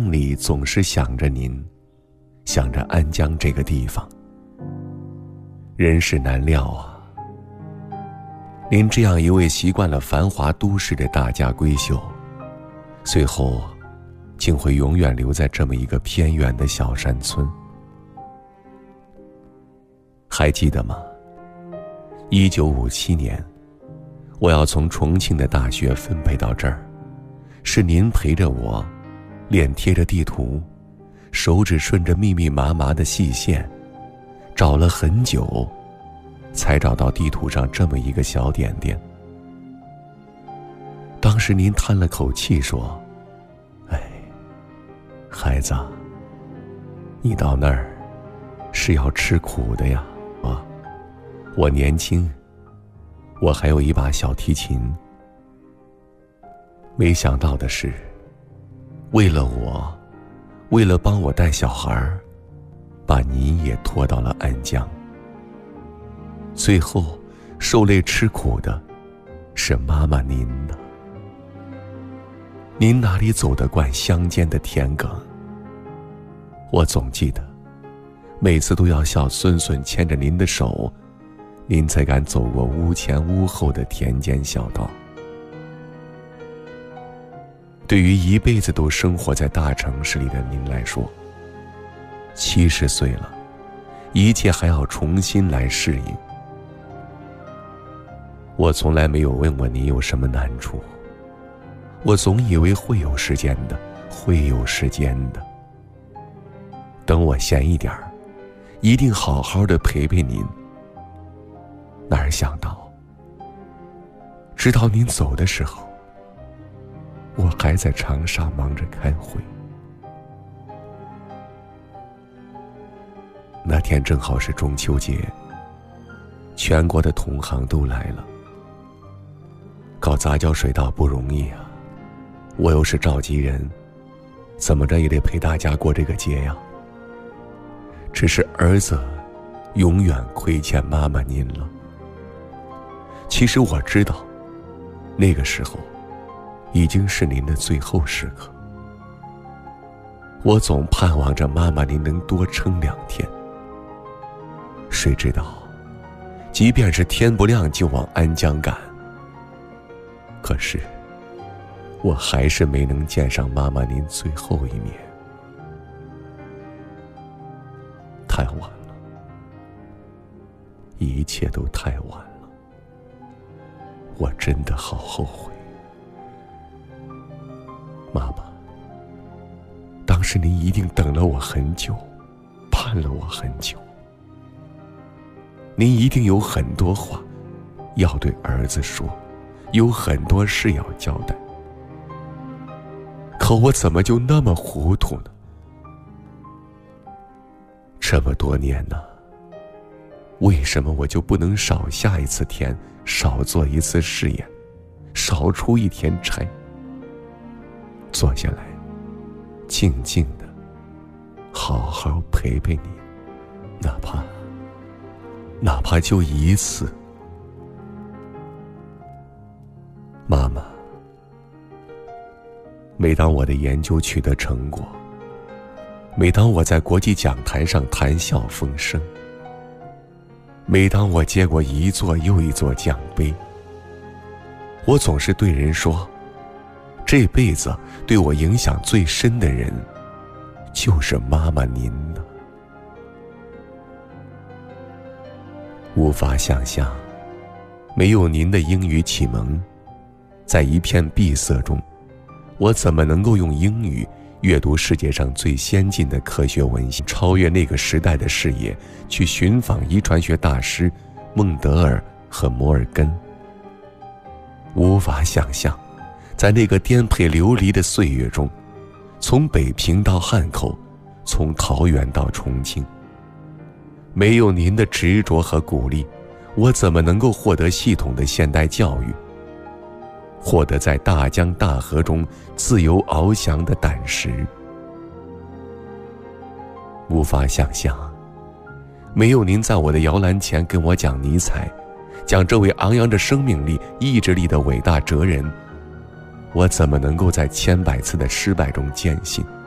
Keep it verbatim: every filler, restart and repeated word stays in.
梦里总是想着您，想着安江这个地方。人事难料啊，您这样一位习惯了繁华都市的大家闺秀，最后竟会永远留在这么一个偏远的小山村。还记得吗？一九五七年，我要从重庆的大学分配到这儿，是您陪着我，脸贴着地图，手指顺着密密麻麻的细线，找了很久，才找到地图上这么一个小点点。当时您叹了口气说：“哎，孩子，你到那儿是要吃苦的呀。啊，我年轻，我还有一把小提琴。”没想到的是，为了我，为了帮我带小孩，把您也拖到了安江。最后受累吃苦的是妈妈您呢。您哪里走得惯乡间的田埂？我总记得每次都要小孙孙牵着您的手，您才敢走过屋前屋后的田间小道。对于一辈子都生活在大城市里的您来说，七十岁了，一切还要重新来适应。我从来没有问过您有什么难处，我总以为会有时间的，会有时间的。等我闲一点儿，一定好好的陪陪您。哪儿想到，直到您走的时候，我还在长沙忙着开会。那天正好是中秋节，全国的同行都来了。搞杂交水稻不容易啊，我又是召集人，怎么着也得陪大家过这个节呀。只是儿子永远亏欠妈妈您了。其实我知道，那个时候已经是您的最后时刻。我总盼望着妈妈您能多撑两天。谁知道，即便是天不亮就往安江赶，可是我还是没能见上妈妈您最后一面。太晚了，一切都太晚了，我真的好后悔。妈妈，当时您一定等了我很久，盼了我很久，您一定有很多话要对儿子说，有很多事要交代。可我怎么就那么糊涂呢？这么多年呢，为什么我就不能少下一次田，少做一次试验，少出一天差？坐下来，静静的，好好陪陪你，哪怕，哪怕就一次。妈妈，每当我的研究取得成果，每当我在国际讲坛上谈笑风生，每当我接过一座又一座奖杯，我总是对人说，这辈子对我影响最深的人，就是妈妈您呢。无法想象，没有您的英语启蒙，在一片闭塞中，我怎么能够用英语阅读世界上最先进的科学文献，超越那个时代的视野，去寻访遗传学大师孟德尔和摩尔根？无法想象，在那个颠沛流离的岁月中，从北平到汉口，从桃园到重庆，没有您的执着和鼓励，我怎么能够获得系统的现代教育，获得在大江大河中自由翱翔的胆识？无法想象，没有您在我的摇篮前跟我讲尼采，讲这位昂扬着生命力、意志力的伟大哲人，我怎么能够在千百次的失败中坚信，